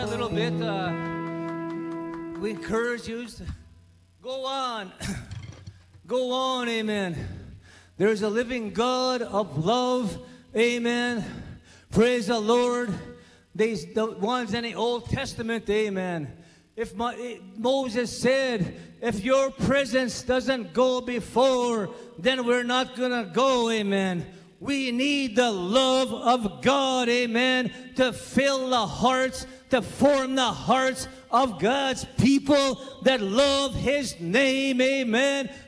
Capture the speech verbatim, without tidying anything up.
a little bit. Uh, we encourage you to go on. Go on, amen. There's a living God of love, amen. Praise the Lord. These the ones in the Old Testament, amen. If my, eh, Moses said, if your presence doesn't go before, then we're not gonna go, amen. We need the love of God, amen, to fill the hearts, to form the hearts of God's people that love His name, amen.